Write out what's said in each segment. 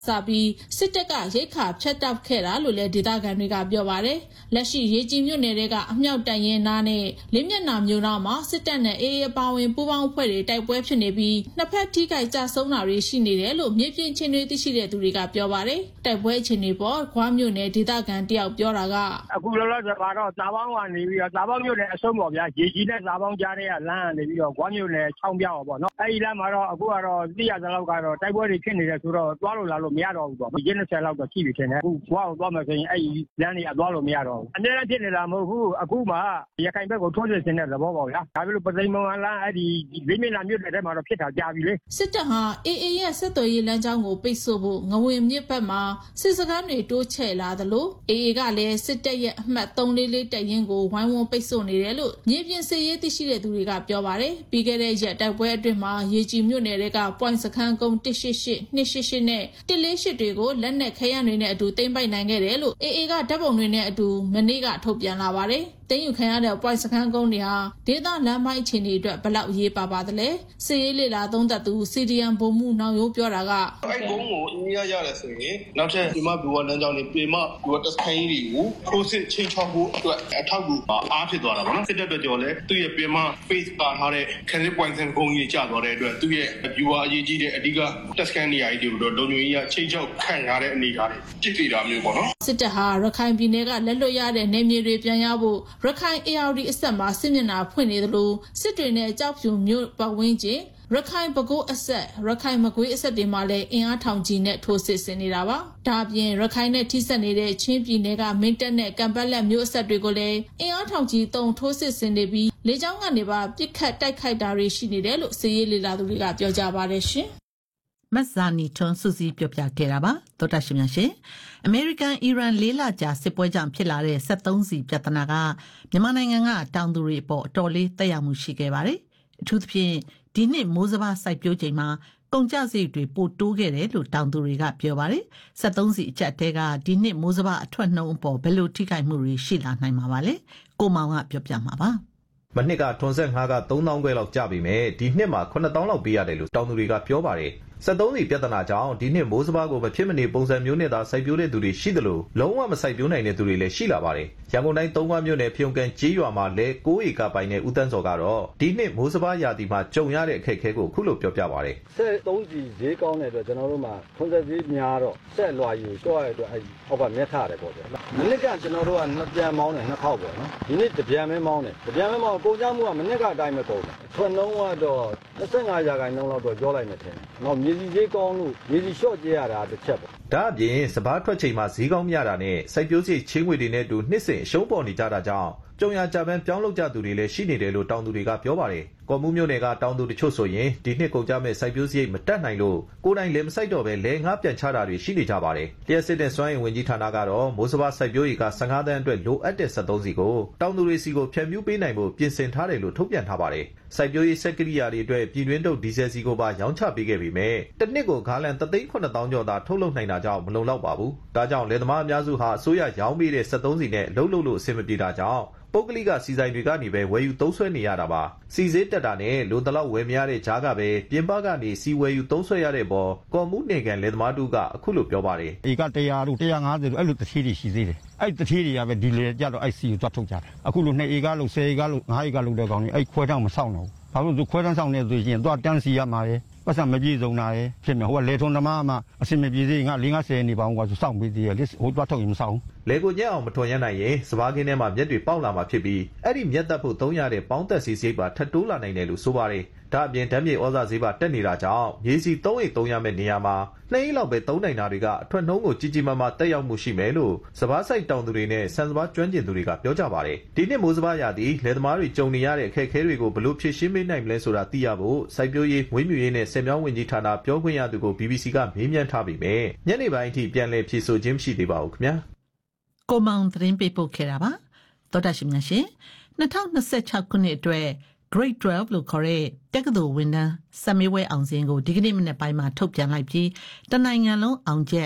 စာပြီးစစ်တပ်ကရိတ်ခါဖျက်တောက်ခဲ့တာလို့လည်းဒေသခံတွေကပြောပါတယ်။လက်ရှိရေကြီးမြို့နယ်တွေကအမြောက်တန်ရင်နားနဲ့လင်းမျက်နှာမြို့နားမှာစစ်တပ်နဲ့အေးအပါဝင်ပူးပေါင်းအဖွဲ့တွေတိုက်ပွဲဖြစ်နေပြီးနှစ်ဖက်ထိခိုက်ကြဆုံးတာတွေရှိနေတယ်လို့မြေပြင်ချင်းတွေသိရှိတဲ့သူတွေကပြောပါတယ်။တိုက်ပွဲအခြေအနေပေါ်ခွားမြို့နယ်ဒေသခံတယောက်ပြောတာကအခုလောလောဆယ်ကတော့ဇာပေါင်းကနေပြီးတော့ဇာပေါင်းမြို့နယ်အဆုံးပေါ့ဗျာရေကြီးတဲ့ဇာပေါင်းကြားတဲ့လမ်းကနေပြီးတော့ခွားမြို့နယ်ချောင်းပြောင်းပေါ့နော်အဲဒီလမ်းမှာတော့အခုကတော့သိရသလောက်ကတော့တိုက်ပွဲတွေဖြစ်နေတယ်ဆိုတော့သွားလို့လာလို့မရတော့ဘူးပေါ့ဒီ20လောက်တော့ရှိပြီထင်တယ်အခုခွားကိုသွားမယ်ဆိုရင်အဲဒီလမ်းတွေကသွားလို့မရတော့ဘူးအများကြီးဖြစ်နေတာမဟုတ်ဘူးအခုမှရခိုင်ဘက်ကိုထိုးစစ်ဆင်တဲ့သဘောပေါ့ဗျာဒါပေမဲ့ပသိမ်မုံလမ်းအဲဒီလေးမျက်နှာမြို့နယ်ထဲမှာတော့ဖြစ်တာကြာပြီလေစစ်တပ်ဟာအေအေရဲ့စစ်သွေးရေးလမ်းကြောင်းကိုပိတ်ဆို့ဖို့ငဝင်မြစ်ဘက်မှာစစ်စခန်းတွေတိုးချဲ့လာသလိုအေအေကလည်းစစ်တပ်ရဲ့အမှတ်344တပ်ရင်းကိုဝိုင်းဝန်းပိတ်ဆို့နေတယ်လို့မြေပြင်စစ်ရေးသိရှိတဲ့သူတွေကပြောပါတယ်ပြီးခဲ့တဲ့ရက်တိုက်ပွဲအတွင်းမှာရေကြီးမြို့နယ်တွေကပွိုင်းစခန်းကုန်း188 288နဲ့148တွေကိုလက်နက်ခဲယမ်းတွေနဲ့အတူသိမ်းပိုက်နိုင်ခဲ့တယ်လို့အေအေကဓာတ်ပုံတွေနဲ့အတူမနေ့ကထုတ်ပြန်လာပါတယ်သိမ်းယူခံရတဲ့ပွိုင်းစခန်းကုန်းတွေဟာဒေသလမ်းပိုင်းအခြေအနေအတွက်ဘလောက်ရေးပါသလဲစစ်ရေးလေလာသုံးသပ်သူ CDM ဗိုလ်မှူးနောင်ရိုးပြောတာကအဲ့ကုန်းကိုအင်းရရတယ်ဆိုရင်နောက်ထပ်ဒီမှာဘူဝလမ်းကြောင်းတွေပြင်မဘူဝတက်ခိုင်းတွေကိုထိုးစစ်ချိန်ချောက်ဖို့အတွက်အထောက်အကူအားဖြစ်သွားတာပေါ့နော်စစ်တပ်အတွက်ကြော်လဲသူ့ရဲ့ပြင်မ face ပါထားတဲ့ credit point စံကုန်းကြီးကျသွားတဲ့အတွက်သူ့ရဲ့ viewer အရေးကြီးတဲ့အဓိက test scan နေရာကြီးတွေတော့လုံခြုံရေးကချိန်ချောက်ခံရတဲ့အနေအထားတွေကြည့်ကြတာမျိုးပေါ့နော်စစ်တပ်ဟာရခိုင်ပြည်နယ်ကလက်လွတ်ရတဲ့နေမြေတွေပြန်ရဖို့ရခိုင် ARD အဆက်မှာစစ်မျက်နှာဖွင့်နေသလိုစစ်တွေနဲ့ကြောက်ဖြူမြို့ပတ်ဝန်းကျင်ရခိုင်ပဲခူးအဆက်ရခိုင်မကွေးအဆက်တွေမှာလည်းအင်အားထောင်ကြီးနဲ့ထိုးစစ်ဆင်နေတာပါဒါအပြင်ရခိုင်နဲ့ထိစပ်နေတဲ့ချင်းပြည်နယ်ကမင်းတပ်နဲ့ကံပတ်လက်မြို့အဆက်တွေကိုလည်းအင်အားထောင်ကြီးတုံထိုးစစ်ဆင်နေပြီးလေကြောင်းကနေပါပစ်ခတ်တိုက်ခိုက်တာတွေရှိနေတယ်လို့စစ်ရေးလေလာသူတွေကပြောကြပါတယ်ရှင်မတ်ဇာနီထွန်းစုစည်းပြောပြခဲ့တာပါသောတာရှင်များရှင်အမေရိကန်အီရန်လေးလကြာစစ်ပွဲကြောင့်ဖြစ်လာတဲ့73စီပြဿနာကမြန်မာနိုင်ငံကတောင်သူတွေအပေါ်အတော်လေးသက်ရောက်မှုရှိခဲ့ပါတယ်အထူးသဖြင့်ဒီနှစ်မိုးစဘာစိုက်ပျိုးချိန်မှာကုန်ကျစရိတ်တွေပိုတိုးခဲ့တယ်လို့တောင်သူတွေကပြောပါတယ်73စီအချက်တဲကဒီနှစ်မိုးစဘာအထွက်နှုန်းအပေါ်ဘယ်လိုထိခိုက်မှုတွေရှိလာနိုင်မှာပါလဲကိုမောင်ကပြောပြမှာပါမနှစ်ကထွန်ဆက်5က3000ခွဲလောက်ကျပြီမဲ့ဒီနှစ်မှာ9000လောက်ပေးရတယ်လို့တောင်သူတွေကပြောပါတယ်73စီပြဿနာကြောင့်ဒီနှစ်မိုးစဘာကိုမဖြစ်မနေပုံစံမျိုးနဲ့သာစိုက်ပျိုးတဲ့သူတွေရှိသလိုလုံးဝမစိုက်ပျိုးနိုင်တဲ့သူတွေလည်းရှိလာပါတယ်ရန်ကုန်တိုင်းသုံးခွမြို့နယ်ဖျုံကန်ကျေးရွာမှာလဲ9ဧကပိုင်တဲ့ဦးတန်းစော်ကတော့ဒီနှစ်မိုးစဘာရာသီမှာကြုံရတဲ့အခက်အခဲကိုခုလိုပြောပြပါတယ် 73စီဈေးကောင်းတဲ့အတွက်ကျွန်တော်တို့မှာထွန်ဆက်ဈေးများတော့ဆက်လွှာယူရှော့ရတဲ့အတွက်အဲ့အောက်ကမြက်ထရတယ်ပေါ့ဗျာမနစ်ကကျွန်တော်တို့ကနှစ်ပြန်မောင်းတယ်နှစ်ခေါက်ပေါ့နော်ဒီနှစ်တစ်ပြန်ပဲမောင်းတယ်တစ်ပြန်ပဲမောင်းကုန်ကြမှုကမနစ်ကအတိုင်းပဲကုန်တယ်ထွန်နှုံးကတော့25ရာခိုင်နှုန်းလောက်တော့ပြောလိုက်မယ်ထင်တယ်နောက်မြေစီဈေးကောင်းလို့မြေစီလျှော့ကျရတာတစ်ချက်ပေါ့ဒါအပြင်စဘာထွက်ချိန်မှာဈေးကောင်းမြတာနဲ့စိုက်ပျိုးစိတ်ချင်းငွေတွေနဲ့တူနှစ်စဉ်အရှုံးပေါ်နေကြတာကြောင့်ကြုံရကြပန်းပြောင်းလုပ်ကြသူတွေလည်းရှိနေတယ်လို့တောင်သူတွေကပြောပါတယ်ကော်မှုမြို့နယ်ကတောင်သူတချို့ဆိုရင်ဒီနှစ်ကုန်ကြမဲ့စိုက်ပျိုးစရိတ်မတက်နိုင်လို့ကိုယ်တိုင်လည်းမစိုက်တော့ပဲလဲငါးပြန်ချတာတွေရှိနေကြပါတယ်လျှက်စစ်တဲ့စွမ်းအင်ဝင်ကြီးဌာနကတော့မိုးစဘာစိုက်ပျိုးရေးက15တန်းအတွက်လိုအပ်တဲ့73စီကိုတောင်သူတွေစီကိုဖြန့်ဖြူးပေးနိုင်ဖို့ပြင်ဆင်ထားတယ်လို့ထုတ်ပြန်ထားပါတယ်စိုက်ပျိုးရေးစက်ကိရိယာတွေအတွက်ပြည်တွင်းထုတ်ဒီဇယ်စီကိုပါရောင်းချပေးခဲ့ပြီးမြဲတစ်နှစ်ကိုဂါလန်3,900,000ကျော်သာထုတ်လုပ်နိုင်တာကြောင့်မလုံလောက်ပါဘူးဒါကြောင့်လယ်သမားအများစုဟာအစိုးရရောင်းပေးတဲ့73စီနဲ့လှုပ်လို့အဆင်မပြေတာကြောင့်ပုဂ္ဂလိကစီဆိုင်တွေကနေပဲဝယ်ယူသုံးစွဲနေရတာပါစီစေးတက်တာနဲ့လိုတလောက်ဝယ်မရတဲ့ကြားကပဲပြင်ပကနေစီဝယ်ယူသုံးစွဲရတဲ့ပေါ်ကော်မှုနေကန်လယ်သမားတို့ကအခုလိုပြောပါတယ်ဧက100တို့150တို့အဲ့လိုတတိတွေရှိသေးတယ်အဲ့တတိတွေကပဲဒီလေကြတော့အဲ့စီကိုသွားထုတ်ကြတယ်အခုလို2ဧကလို့10ဧကလို့5ဧကလို့တဲ့ကောင်ကြီးအဲ့ခွဲတောင်မဆောင်တော့ဘူးဘာလို့သူခွဲတန်းဆောင်နေဆိုရင်သွားတန်းစီရမှာလေပတ်စံမပြေဆုံးတာလေဖြစ်မယ်ဟိုကလေထုံသမားမှအစင်မပြေသေးငါ50နေပါအောင်ကဆိုစောင့်ပေးသေးတယ်လေဟိုသွားထုတ်ရင်မဆောင်လေကိုညက်အောင်မထွန်ရနိုင်ရင်စဘာကင်းထဲမှာမြက်တွေပေါက်လာမှာဖြစ်ပြီးအဲ့ဒီမြက်တက်ဖို့သုံးရတဲ့ပေါင်းသက်စီစိတ်ပါထပ်တိုးလာနိုင်တယ်လို့ဆိုပါတယ်ဒါအပြင်ဓာတ်မြေဩဇာဈေးပါတက်နေတာကြောင့်မြေစီ3အိတ်3ရမယ့်နေရာမှာ2အိတ်လောက်ပဲသုံးနိုင်တာတွေကအထွက်နှုံးကိုကြီးကြီးမားမားတက်ရောက်မှုရှိမယ်လို့စဘာဆိုင်တောင်သူတွေနဲ့ဆန်စဘာကျွမ်းကျင်သူတွေကပြောကြပါတယ်ဒီနှစ်မိုးစဘာရာသီလယ်သမားတွေကြုံနေရတဲ့အခက်အခဲတွေကိုဘလို့ဖြေရှင်းပေးနိုင်မလဲဆိုတာသိရဖို့စိုက်ပျိုးရေးမွေးမြူရေးနဲ့ဆယ်မြောင်းဝင်ကြီးဌာနပြောခွင့်ရသူကို BBC ကမေးမြန်းထားပြီးမြဲညနေပိုင်းအထိပြန်လည်ဖြေဆိုခြင်းမရှိသေးပါဘူးခင်ဗျာကိုမောင်သတင်းပေးပို့ခဲ့တာပါသောတာရှင်များရှင်2026ခုနှစ်အတွက် Grade 12လို့ခေါ်တဲ့တက္ကသိုလ်ဝန်ထမ်းစာမေးပွဲအောင်စင်းကိုဒီကနေ့မနေ့ပိုင်းမှာထုတ်ပြန်လိုက်ပြီးတနိုင်ငံလုံးအောင်ချက်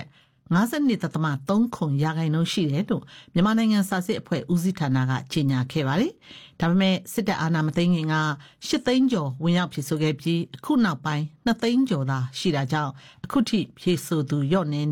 52.3% ရှိတယ်လို့မြန်မာနိုင်ငံစာစစ်အဖွဲ့ဦးစီးဌာနကကြေညာခဲ့ပါတယ်။ဒါပေမဲ့စစ်တပ်အာဏာမသိမ်းခင်က8သိန်းကျော်ဝင်ရောက်ဖြည့်ဆို့ခဲ့ပြီးအခုနောက်ပိုင်း2သိန်းကျော်သာရှိတာကြောင့်အခုထိဖြည့်ဆို့သူလျော့နေ